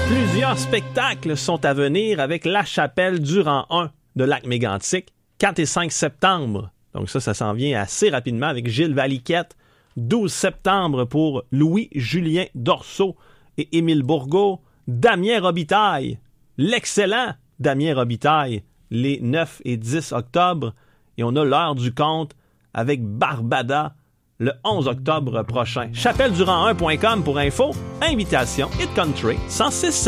Plusieurs spectacles sont à venir avec La Chapelle du rang 1 de Lac-Mégantic, 4 et 5 septembre. Donc ça s'en vient assez rapidement avec Gilles Valiquette. 12 septembre pour Louis-Julien Dorceau et Émile Bourgault. Damien Robitaille, l'excellent Damien Robitaille, les 9 et 10 octobre. Et on a l'heure du conte avec Barbada le 11 octobre prochain. Chapelledurand1.com pour info, invitation, Hit Country 106.7.